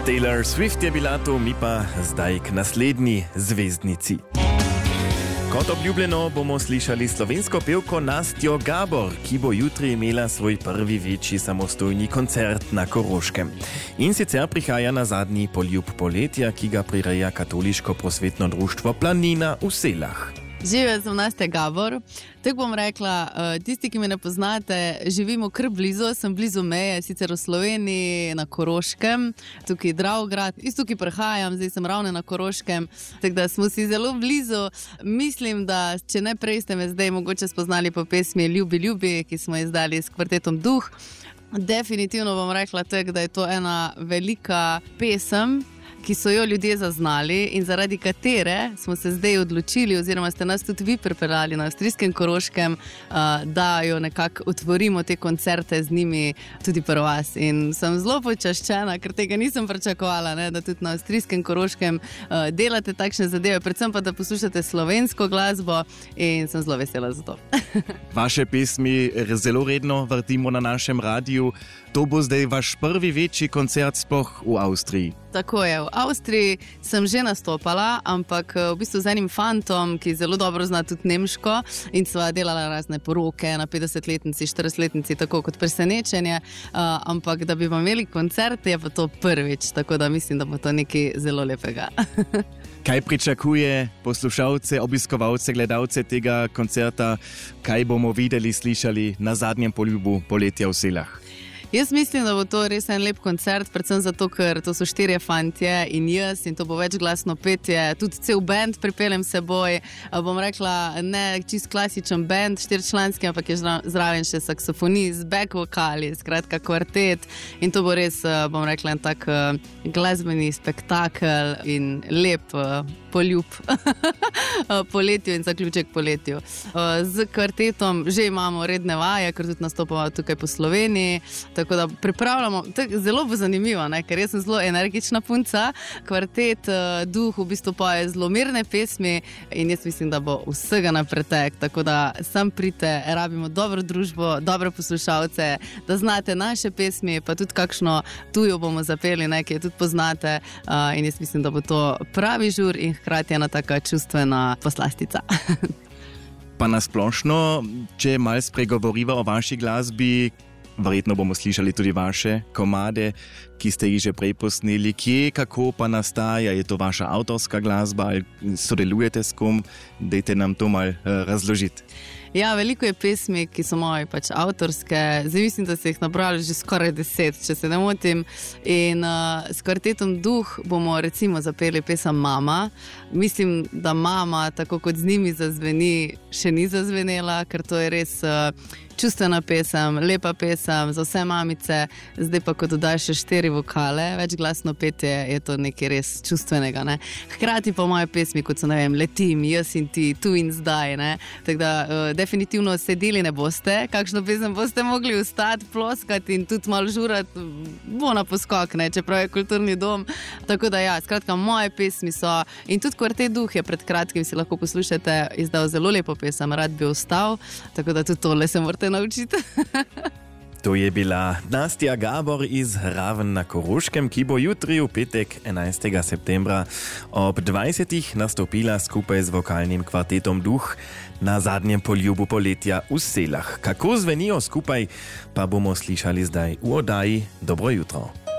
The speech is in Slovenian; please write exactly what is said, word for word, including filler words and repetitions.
Taylor Swift je bila to, mi pa zdaj k naslednji zvezdnici. Kot obljubljeno bomo slišali slovensko pevko Nastjo Gabor, ki bo jutri imela svoj prvi večji samostojni koncert na Koroškem. In sicer prihaja na zadnji poljub poletja, ki ga prireja katoliško prosvetno društvo Planina v Selah. Živijo sem Nastja Gabor. Tako bom rekla, tisti, ki me ne poznate, živimo kar blizu, sem blizu meje, sicer v Sloveniji, na Koroškem, tukaj Dravograd, iz tukaj prihajam, zdaj sem ravno na Koroškem, tako da smo si zelo blizu. Mislim, da če ne prej ste me zdaj mogoče spoznali po pesmi Ljubi, ljubi, ki smo izdali s kvartetom Duh. Definitivno bom rekla tako, da je to ena velika pesem, ki so jo ljudje zaznali in zaradi katere smo se zdaj odločili, oziroma ste nas tudi vi pripeljali na avstrijskem Koroškem, da jo nekako otvorimo te koncerte z njimi tudi pri vas. In sem zelo počaščena, ker tega nisem pričakovala, ne, da tudi na avstrijskem Koroškem delate takšne zadeve, predvsem pa, da poslušate slovensko glasbo in sem zelo vesela za to. Vaše pesmi zelo redno vrtimo na našem radiju. To bo zdaj vaš prvi večji koncert sploh v Avstriji. Tako je, v Avstriji sem že nastopala, ampak v bistvu z enim fantom, ki zelo dobro zna tudi nemško in sva delala razne poroke na petdesetletnici, štiridesetletnici, tako kot presenečenje, ampak da bi pa imeli koncert, je pa to prvič, tako da mislim, da bo to nekaj zelo lepega. Kaj pričakuje poslušalce, obiskovalce, gledalce tega koncerta? Kaj bomo videli, slišali na zadnjem poljubu poletja v Selah? Jaz mislim, da bo to res en lep koncert, predvsem zato, ker to so štirje fantje in jaz in to bo večglasno petje, tudi cel band pripeljem seboj. Bom rekla, ne čist klasičen band, štiričlanski, ampak je zraven še saksofonist, back vokali, skratka kvartet in to bo res, bom rekla, en tak glasbeni spektakel in lep poljub poletju in zaključek poletju. Z kvartetom že imamo redne vaje, ker tudi nastopamo tukaj po Sloveniji, tako da pripravljamo, zelo bo zanimivo, ne? Ker jaz sem zelo energična punca, kvartet Duh v bistvu poje zelo mirne pesmi in jaz mislim, da bo vsega na pretek, tako da sam pridite, rabimo dobro družbo, dobre poslušalce, da znate naše pesmi, pa tudi kakšno tujo bomo zapeli, ne, ki jo tudi poznate in jaz mislim, da bo to pravi žur in hkrati ena taka čustvena poslastica. Pa nasplošno, če malo spregovoriva o vaši glasbi, verjetno bomo slišali tudi vaše komade, ki ste jih že prej posneli. Kje, kako pa nastaja? Je to vaša avtorska glasba ali sodelujete s kom? Dajte nam to malo razložiti. Ja, veliko je pesmi, ki so moje pač avtorske. Zdaj mislim, da se jih nabrali že skoraj deset, če se ne motim. In uh, s kvartetom Duh bomo recimo zapeli pesem Mama. Mislim, da Mama, tako kot z njimi zazveni, še ni zazvenela, ker to je res uh, čustvena pesem, lepa pesem za vse mamice. Zdaj pa, ko dodaš še štiri vokale, večglasno petje, je to nekaj res čustvenega, ne. Hkrati pa moje pesmi, kot so, ne vem, Letim, Jaz in ti, Tu in zdaj, ne. Tako da uh, definitivno sedeli ne boste, kakšno pesem boste mogli vstati, ploskati in tudi malo žurati, bo na poskok, ne, čeprav je kulturni dom. Tako da ja, skratka, moje pesmi so in tudi kvartet Duh je pred kratkim, si lahko poslušate, izdal zelo lepo pesem Rad bi ostal, tako da tudi tole se morate naučiti. To je bila Nastja Gabor iz Raven na Koroškem, ki bo jutri v petek enajstega septembra ob dvajsetih nastopila skupaj z vokalnim kvartetom Duh na zadnjem poljubu poletja v Selah. Kako zvenijo skupaj, pa bomo slišali zdaj v oddaji Dobro jutro.